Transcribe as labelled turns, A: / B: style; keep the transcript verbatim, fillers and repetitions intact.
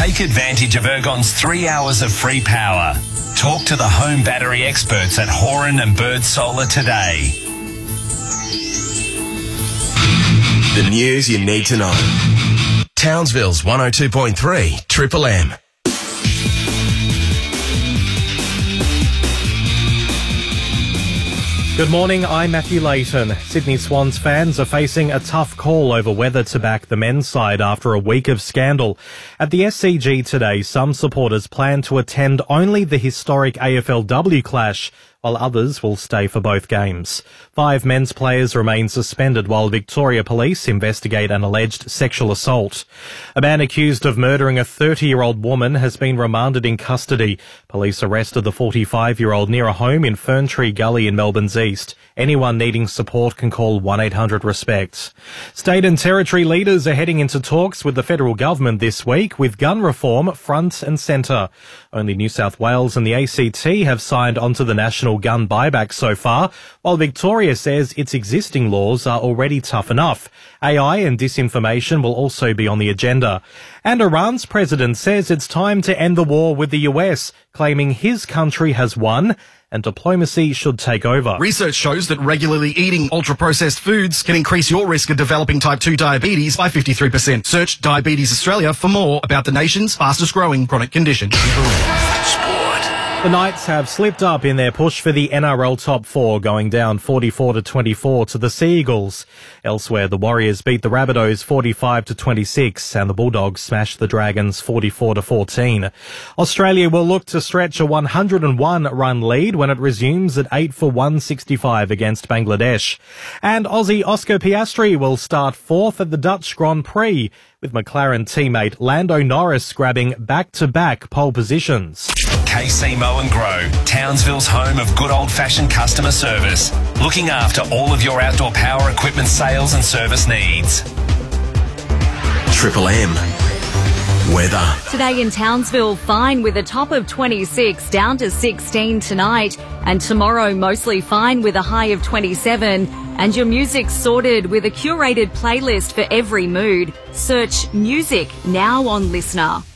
A: Take advantage of Ergon's three hours of free power. Talk to the home battery experts at Horan and Bird Solar today.
B: The news you need to know. Townsville's one oh two point three Triple M.
C: Good morning, I'm Matthew Layton. Sydney Swans fans are facing a tough call over whether to back the men's side after a week of scandal. At the S C G today, some supporters plan to attend only the historic A F L W clash, while others will stay for both games. Five men's players remain suspended while Victoria Police investigate an alleged sexual assault. A man accused of murdering a thirty-year-old woman has been remanded in custody. Police arrested the forty-five-year-old near a home in Ferntree Gully in Melbourne's east. Anyone needing support can call one eight hundred RESPECT. State and territory leaders are heading into talks with the federal government this week, with gun reform front and centre. Only New South Wales and the A C T have signed onto the national gun buyback so far, while Victoria says its existing laws are already tough enough. A I and disinformation will also be on the agenda. And Iran's president says it's time to end the war with the U S, claiming his country has won and diplomacy should take over.
D: Research shows that regularly eating ultra-processed foods can increase your risk of developing type two diabetes by fifty-three percent. Search Diabetes Australia for more about the nation's fastest-growing chronic condition.
C: The Knights have slipped up in their push for the N R L top four, going down forty-four to twenty-four to the Sea Eagles. Elsewhere, the Warriors beat the Rabbitohs forty-five to twenty-six and the Bulldogs smashed the Dragons forty-four to fourteen. Australia will look to stretch a one hundred one run lead when it resumes at eight for one sixty-five against Bangladesh. And Aussie Oscar Piastri will start fourth at the Dutch Grand Prix, with McLaren teammate Lando Norris grabbing back-to-back pole positions.
A: K C Mow and Grow, Townsville's home of good old-fashioned customer service, looking after all of your outdoor power equipment sales and service needs.
B: Triple M. Weather.
E: Today in Townsville, fine with a top of twenty-six, down to sixteen tonight. And tomorrow, mostly fine with a high of twenty-seven. And your music sorted with a curated playlist for every mood. Search music now on Listener.